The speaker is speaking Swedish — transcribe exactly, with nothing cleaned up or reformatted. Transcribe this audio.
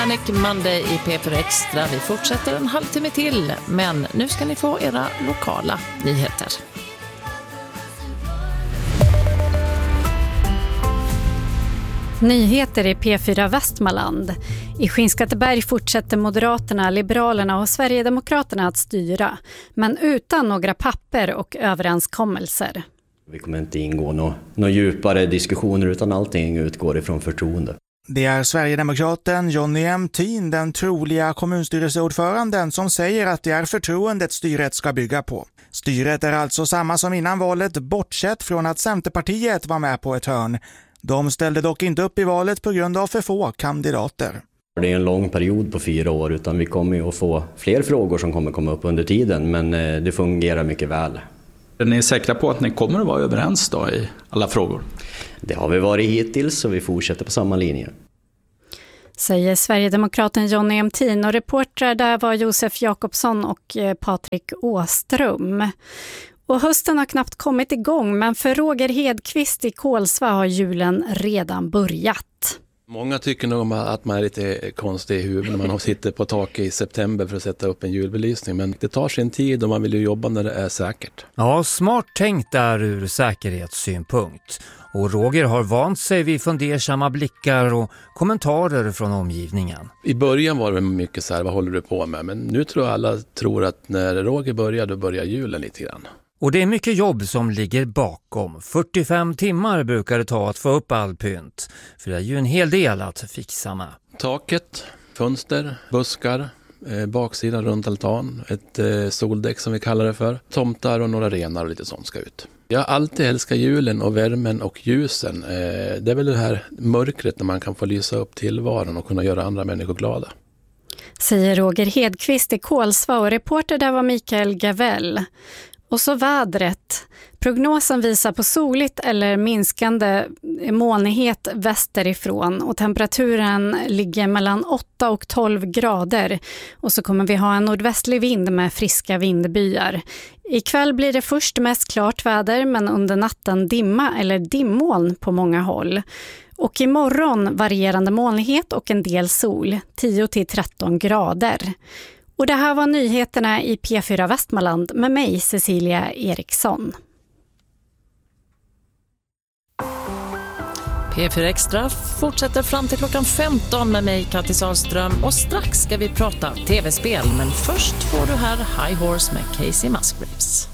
Manic Monday i P fyra Extra. Vi fortsätter en halvtimme till, men nu ska ni få era lokala nyheter. Nyheter i P fyra Västmanland. I Skinnskatteberg fortsätter Moderaterna, Liberalerna och Sverigedemokraterna att styra, men utan några papper och överenskommelser. Vi kommer inte ingå några nå djupare diskussioner utan allting utgår ifrån förtroende. Det är Sverigedemokraten Johnny M. Thien, den troliga kommunstyrelseordföranden, som säger att det är förtroendet styret ska bygga på. Styret är alltså samma som innan valet, bortsett från att Centerpartiet var med på ett hörn. De ställde dock inte upp i valet på grund av för få kandidater. Det är en lång period på fyra år, utan vi kommer ju att få fler frågor som kommer komma upp under tiden, men det fungerar mycket väl. Är ni säkra på att ni kommer att vara överens då i alla frågor? Det har vi varit hittills och vi fortsätter på samma linje. Säger Sverigedemokraten Johnny M. Thien, och reportrar där var Josef Jakobsson och Patrik Åström. Och hösten har knappt kommit igång, men för Roger Hedqvist i Kolsva har julen redan börjat. Många tycker nog att man är lite konstig i huvudet när man sitter på taket i september för att sätta upp en julbelysning. Men det tar sin tid och man vill ju jobba när det är säkert. Ja, smart tänkt där ur säkerhetssynpunkt. Och Roger har vant sig vid fundersamma blickar och kommentarer från omgivningen. I början var det mycket så här, vad håller du på med? Men nu tror jag alla tror att när Roger börjar, då börjar julen lite grann. Och det är mycket jobb som ligger bakom. fyrtiofem timmar brukar det ta att få upp all pynt. För det är ju en hel del att fixa med. Taket, fönster, buskar, eh, baksidan runt altan, ett eh, soldäck som vi kallar det för. Tomtar och några renar och lite sånt ska ut. Jag alltid älskar julen och värmen och ljusen. Eh, det är väl det här mörkret när man kan få lysa upp tillvaron och kunna göra andra människor glada. Säger Roger Hedqvist i Kolsva, och reporter där var Mikael Gavell. Och så vädret. Prognosen visar på soligt eller minskande molnighet västerifrån, och temperaturen ligger mellan åtta och tolv grader. Och så kommer vi ha en nordvästlig vind med friska vindbyar. Ikväll blir det först mest klart väder, men under natten dimma eller dimmoln på många håll. Och imorgon varierande molnighet och en del sol, tio till tretton grader. Och det här var nyheterna i P fyra Västmanland med mig, Cecilia Eriksson. P fyra Extra fortsätter fram till klockan femton med mig, Kattis Sahlström. Och strax ska vi prata tv-spel, men först får du här High Horse med Casey Musgraves.